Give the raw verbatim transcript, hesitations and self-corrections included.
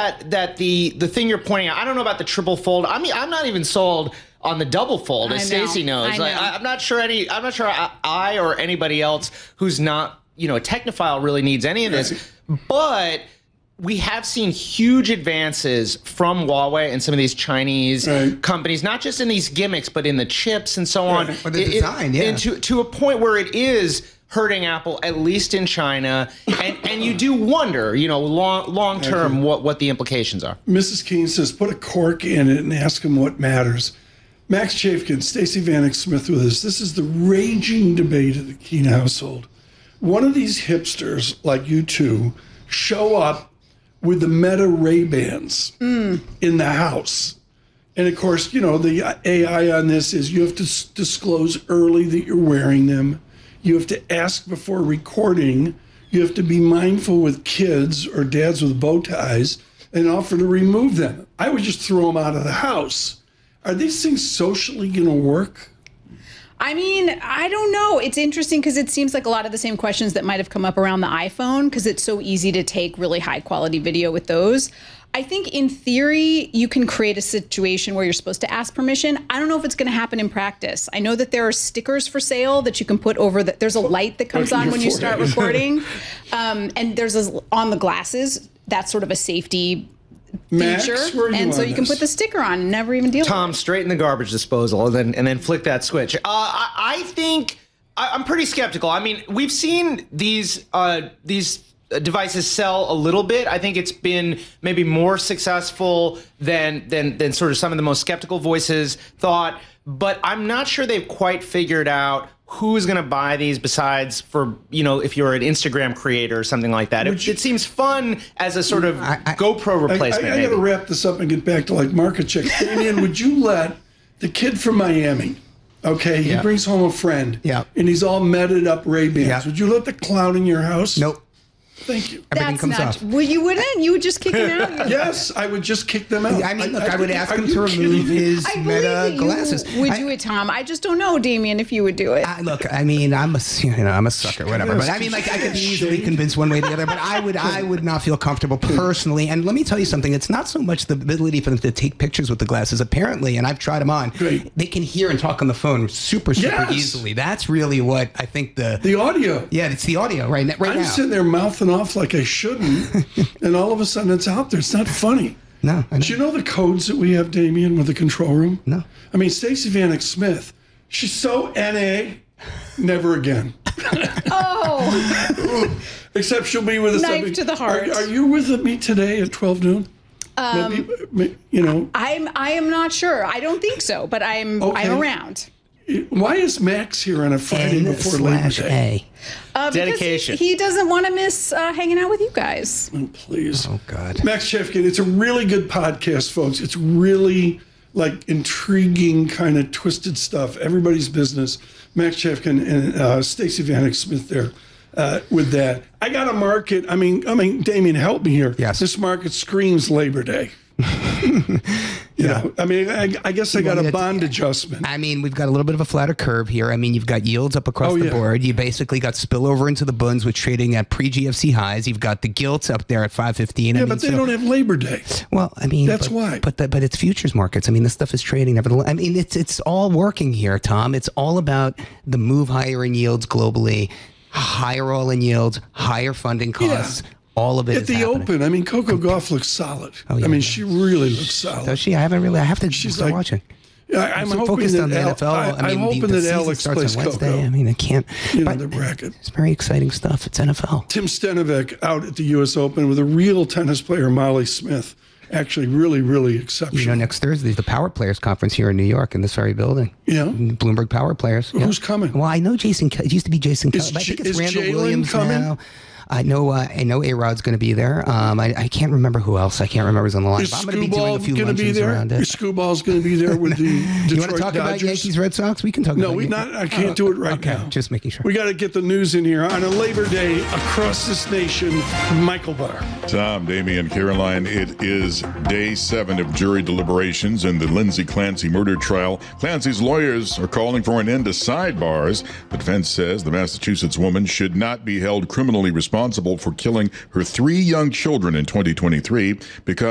that that the the thing you're pointing out, I don't know about the triple fold. I mean, I'm not even sold on the double fold, as Stacey knows. I know. Like, I, I'm not sure any. I'm not sure I, I or anybody else who's not, you know, a technophile really needs any of this. But we have seen huge advances from Huawei and some of these Chinese right. companies, not just in these gimmicks, but in the chips and so on. Or the design, it, yeah. And to, to a point where it is hurting Apple, at least in China. And, and you do wonder, you know, long, long term, what, what the implications are. Missus Keene says, put a cork in it and ask him what matters. Max Chafkin, Stacey Vanek Smith with us. This is the raging debate of the Keene household. One of these hipsters, like you two, show up with the Meta Ray-Bans mm. in the house. And of course, you know, the A I on this is you have to s- disclose early that you're wearing them. You have to ask before recording. You have to be mindful with kids or dads with bow ties and offer to remove them. I would just throw them out of the house. Are these things socially going to work? I mean, I don't know. It's interesting because it seems like a lot of the same questions that might have come up around the iPhone, because it's so easy to take really high quality video with those. I think in theory, you can create a situation where you're supposed to ask permission. I don't know if it's going to happen in practice. I know that there are stickers for sale that you can put over the, there's a light that comes on when you start recording. um, and there's a, on the glasses, that's sort of a safety Max, feature, and so you this? can put the sticker on and never even deal Tom, with it. straight in the garbage disposal, and then and then flick that switch. Uh, I, I think I, I'm pretty skeptical. I mean, we've seen these uh, these devices sell a little bit. I think it's been maybe more successful than than than sort of some of the most skeptical voices thought. But I'm not sure they've quite figured out who's going to buy these besides for, you know, if you're an Instagram creator or something like that. It, you, it seems fun as a sort of I, I, GoPro replacement. I, I, I got to wrap this up and get back to like market checks. Damien, would you let the kid from Miami, okay, he yeah. brings home a friend, yeah. and he's all meted up Ray-Bans. Yeah. Would you let the clown in your house? Nope. Thank you. Everything That's comes not, off. Well, you wouldn't? You would just kick him out? Yes, I would just kick them out. I mean, look, I, I, I would I, ask are him you to remove his I Meta glasses. You would I, do it, Tom. I just don't know, Damien, if you would do it. I, look, I mean, I'm a, you know, I'm a sucker, whatever. But I mean, like, I could be easily convinced one way or the other. But I would, I would not feel comfortable personally. And let me tell you something. It's not so much the ability for them to take pictures with the glasses. Apparently, and I've tried them on. Great. They can hear and talk on the phone super, super Yes. easily. That's really what I think the the audio. Yeah, it's the audio right, right I'm now. I'm sitting there mouthing off like I shouldn't, and all of a sudden it's out there. It's not funny. No. I know. Do you know the codes that we have, Damien, with the control room? No. I mean, Stacey Vanek Smith, she's so N A, never again. Oh. Except she'll be with us. Knife I mean, to the heart. Are, are you with me today at twelve noon? Um, Maybe, you know. I'm. I am not sure. I don't think so, but I'm. Okay. I'm around. Why is Max here on a Friday N before Labor slash Day? A. Uh, Dedication. He, he doesn't want to miss uh, hanging out with you guys. Oh, please. Oh, God. Max Chefkin, it's a really good podcast, folks. It's really like intriguing, kind of twisted stuff. Everybody's business. Max Chefkin and uh, Stacey Vanek Smith there uh, with that. I got a market. I mean, I mean, Damien, help me here. Yes. This market screams Labor Day. You Yeah. know, I mean, I, I guess I got want me a to- bond adjustment. I mean, we've got a little bit of a flatter curve here. I mean, you've got yields up across Oh, the yeah. board. You basically got spillover into the bunds with trading at pre-G F C highs. You've got the gilts up there at five fifteen. Yeah, I mean, but they so- don't have Labor Day. Well, I mean, That's but, why. But the, but it's futures markets. I mean, this stuff is trading. Nevertheless, I mean, it's it's all working here, Tom. It's all about the move higher in yields globally, higher all in yields, higher funding costs. Yeah. All of it At is the happening. Open, I mean, Coco Gauff looks solid. Oh, yeah. I mean, she really looks solid. Does she? I haven't really. I have to She's start like- watching. Yeah, I, I'm so hoping focused that on the Al- N F L. I, I mean, I'm hoping the, the that season Alex starts plays on Wednesday. Coco. I mean, I can't. You know, but the bracket. It's very exciting stuff. It's N F L. Tim Stenovic out at the U S Open with a real tennis player, Molly Smith. Actually, really, really exceptional. You know, next Thursday is the Power Players Conference here in New York in this very building. Yeah. Bloomberg Power Players. Who's yeah. coming? Well, I know Jason. Ke- It used to be Jason. Is Kelly. I J- think it's is Randall Jalen Williams coming? now. I know. Uh, I know. A Rod's going to be there. Um, I, I can't remember who else. I can't remember who's on the line. Is But I'm going to be doing a Scooball few going to be luncheons there? around it. Is Scooball's going to be there with the You want Detroit to talk about Dodgers? Yankees Red Sox? We can talk No, about we Yan- not. I can't Oh, do it right okay, now. just making sure. We got to get the news in here on a Labor Day across this nation. Michael Barr. Tom, Damian, Caroline, it is day seven of jury deliberations in the Lindsay Clancy murder trial. Clancy's lawyers are calling for an end to sidebars. The defense says the Massachusetts woman should not be held criminally responsible for killing her three young children in twenty twenty-three because